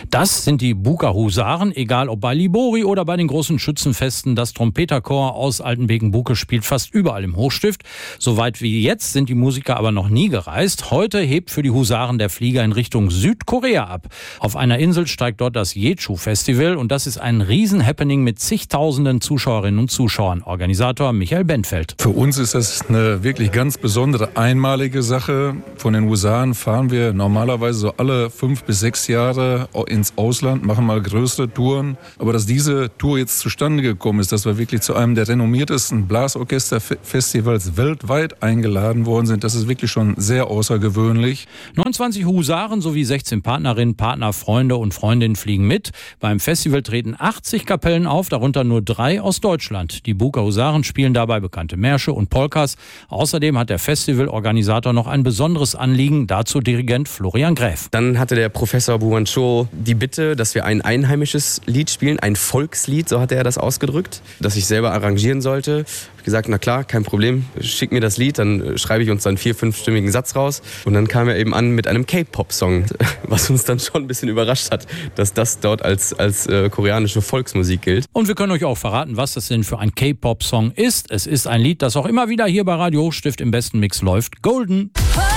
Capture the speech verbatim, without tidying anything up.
Das sind die Buker Husaren, egal ob bei Libori oder bei den großen Schützenfesten. Das Trompeterchor aus Altenbeken-Buke spielt fast überall im Hochstift. Soweit wie jetzt sind die Musiker aber noch nie gereist. Heute hebt für die Husaren der Flieger in Richtung Südkorea ab. Auf einer Insel steigt dort das Jeju-Festival und das ist ein Riesen-Happening mit zigtausenden Zuschauerinnen und Zuschauern. Organisator Michael Benfeld. Für uns ist das eine wirklich ganz besondere, einmalige Sache. Von den Husaren fahren wir normalerweise so alle fünf bis sechs Jahre ins Ausland, machen mal größere Touren. Aber dass diese Tour jetzt zustande gekommen ist, dass wir wirklich zu einem der renommiertesten Blasorchesterfestivals weltweit eingeladen worden sind, das ist wirklich schon sehr außergewöhnlich. neunundzwanzig Husaren sowie sechzehn Partnerinnen, Partner, Freunde und Freundinnen fliegen mit. Beim Festival treten achtzig Kapellen auf, darunter nur drei aus Deutschland. Die Buker Husaren spielen dabei bekannte Märsche und Polkas. Außerdem hat der Festivalorganisator noch ein besonderes Anliegen, dazu Dirigent Florian Gräf. Dann hatte der Professor Buwan Cho die Bitte, dass wir ein einheimisches Lied spielen, ein Volkslied, so hat er das ausgedrückt, das ich selber arrangieren sollte. Ich habe gesagt, na klar, kein Problem, schick mir das Lied, dann schreibe ich uns dann vier-, fünfstimmigen Satz raus. Und dann kam er eben an mit einem K-Pop-Song, was uns dann schon ein bisschen überrascht hat, dass das dort als, als äh, koreanische Volksmusik gilt. Und wir können euch auch verraten, was das denn für ein K-Pop-Song ist. Es ist ein Lied, das auch immer wieder hier bei Radio Hochstift im besten Mix läuft. Golden.